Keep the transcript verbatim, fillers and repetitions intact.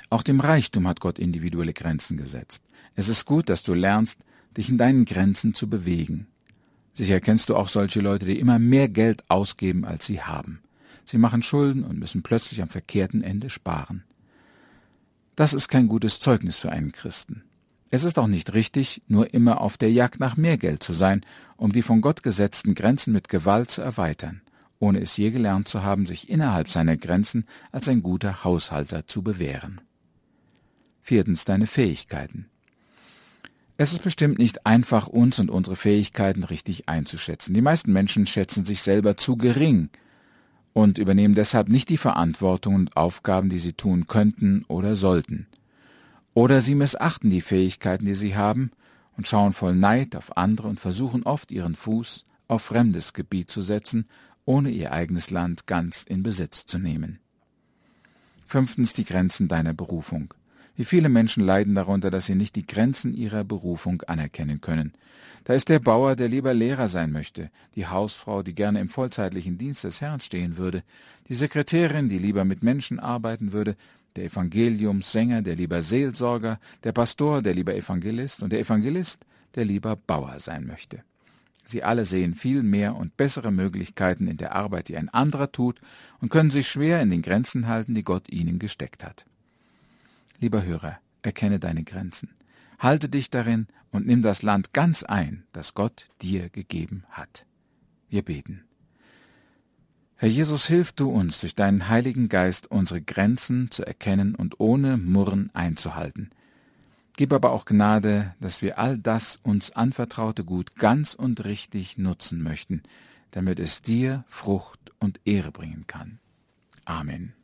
Auch dem Reichtum hat Gott individuelle Grenzen gesetzt. Es ist gut, dass du lernst, dich in deinen Grenzen zu bewegen. Sicher kennst du auch solche Leute, die immer mehr Geld ausgeben, als sie haben. Sie machen Schulden und müssen plötzlich am verkehrten Ende sparen. Das ist kein gutes Zeugnis für einen Christen. Es ist auch nicht richtig, nur immer auf der Jagd nach mehr Geld zu sein, um die von Gott gesetzten Grenzen mit Gewalt zu erweitern, ohne es je gelernt zu haben, sich innerhalb seiner Grenzen als ein guter Haushalter zu bewähren. Viertens, deine Fähigkeiten. Es ist bestimmt nicht einfach, uns und unsere Fähigkeiten richtig einzuschätzen. Die meisten Menschen schätzen sich selber zu gering und übernehmen deshalb nicht die Verantwortung und Aufgaben, die sie tun könnten oder sollten. Oder sie missachten die Fähigkeiten, die sie haben, und schauen voll Neid auf andere und versuchen oft, ihren Fuß auf fremdes Gebiet zu setzen, ohne ihr eigenes Land ganz in Besitz zu nehmen. Fünftens, die Grenzen deiner Berufung. Wie viele Menschen leiden darunter, dass sie nicht die Grenzen ihrer Berufung anerkennen können. Da ist der Bauer, der lieber Lehrer sein möchte, die Hausfrau, die gerne im vollzeitlichen Dienst des Herrn stehen würde, die Sekretärin, die lieber mit Menschen arbeiten würde, der Evangeliumssänger, der lieber Seelsorger, der Pastor, der lieber Evangelist und der Evangelist, der lieber Bauer sein möchte. Sie alle sehen viel mehr und bessere Möglichkeiten in der Arbeit, die ein anderer tut, und können sich schwer in den Grenzen halten, die Gott ihnen gesteckt hat. Lieber Hörer, erkenne deine Grenzen, halte dich darin und nimm das Land ganz ein, das Gott dir gegeben hat. Wir beten. Herr Jesus, hilf du uns, durch deinen Heiligen Geist unsere Grenzen zu erkennen und ohne Murren einzuhalten. Gib aber auch Gnade, dass wir all das uns anvertraute Gut ganz und richtig nutzen möchten, damit es dir Frucht und Ehre bringen kann. Amen.